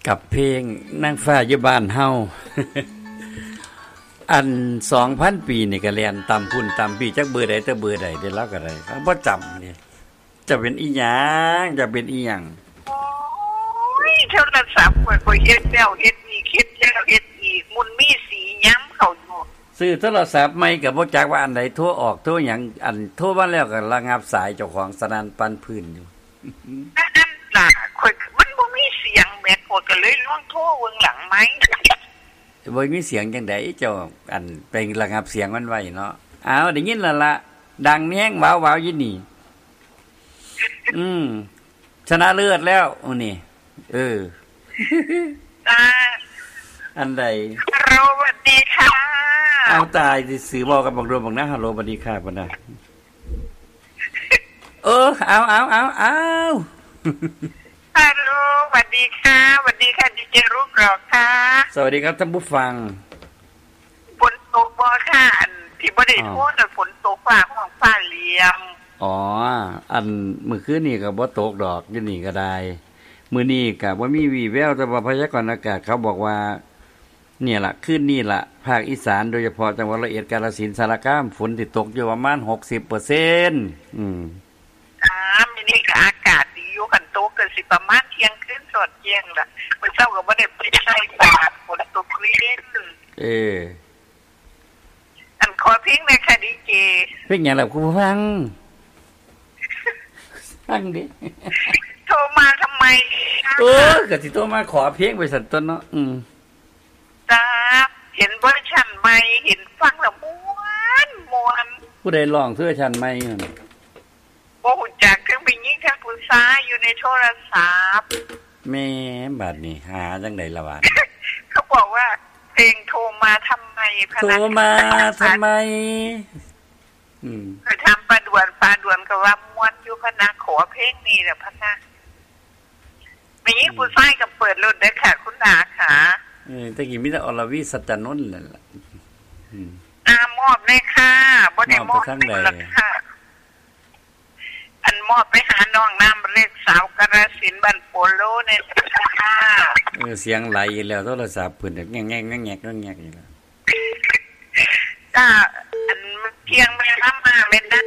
กับเพลงนางฟ้าอยู่บ้านเฮา อัน 2,000 ปีนี่ก็แล่นตามพุ่นตามปีจักเบอร์ใดแต่เบอร์ใดได้แล้วก็ได้บ่จำนี่จะเป็นอีหยังจะเป็นอีหยังโอ้ยโทรศัพท์ข่อยเฮ็ดแล้วเฮ็ดอีกเฮ็ดแล้วเฮ็ดอีกมันมีสีย้ำเข้าอยู่ซื้อโทรศัพท์ใหม่ก็บ่จักว่าอันใดโทรออกโทรหยังอันโทรมาแล้วก็ระงับสายเจ้าของสนั่นปันพื้นอยู่นั่นล่ะข่อยมันบ่มีเสียงแม่ข่อยก็เลยลองโทรเบิ่งหลังไม้บ่มีเสียงจังได๋เจ้าอันไประงับเสียงมันไว้เนาะอ้าวได้ยินแล้วล่ะดังแฮงว้าวๆอยู่นี่ชนะเลิศแล้วนี่อันใดฮัลโหลสวัสดีค่ะเอาตายสิสื่อบอกกับบักรวมบักนะฮัลโหลสวัสดีค่ะปะนะเอาฮัลโหลสวัสดีค่ะสวัสดีค่ะดีเจรูปหรอค่ะสวัสดีครับท่านผู้ฟังฝนตกบ่ค่ะที่บ่ได้โทษแต่ฝนตกฟ้าห้องฟ้าเหลี่ยมอันมื้อคืนนี้ก็บ่ตกดอกอยู่นี่ก็ได้มื้อนี้ก็บ่มีวี่แววแต่ว่าพยากรณ์อากาศเขาบอกว่าเนี่ยล่ะคืนนี้ล่ะภาคอีสานโดยเฉพาะจังหวัดร้อยเอ็ดกาฬสินธุ์สารคามฝนสิตกอยู่ประมาณ 60% มื้อนี้ก็อากาศดีอยู่คันตกก็สิประมาณเที่ยงคืนสอดเที่ยงล่ะมื้อเช้าก็บ่ได้ไปใส่บาตรฝนตกลิ้นอันขอเพลงแม่ค่ะดีเจเพลงหยังล่ะคุณผู้ฟังฟังดิโทรมาทำไมก็สิโทรมาขอเพลงไปสั่นต้นเนาะจ้าเห็นเวอร์ชันใหม่เห็นฟังแล้วม่วนผู้ใดร้องเวอร์ชันใหม่บ่ฮู้จักคือมีหญิงทั้งผู้ชายอยู่ในโทรศัพท์แม่บัดนี้หาจังได๋ล่ะวะเขาบอกว่าเพลงโทรมาทำไมพนักโทรมาทำไมเคยทำปลาด่วนก็ว่าม่วนอยู่พนักขอเพลงนี้แหละพนักมีหญิงผู้ชายก็เปิดรถได้ค่ะคุณดาค่ะตะกี้มีแต่อรวีสัจจนนท์นั่นล่ะมอบเลยค่ะบ่ได้มอบไปหรอกค่ะอันมอบไปหาน้องน้ำเล็กสาวกราศิลป์บ้านโปโลเนี่ยค่ะเสียงไหลแล้วโทรศัพท์เพิ่นแง่ๆๆๆอยู่แล้วจ้าอันเที่ยงแม่ทำมาเป็น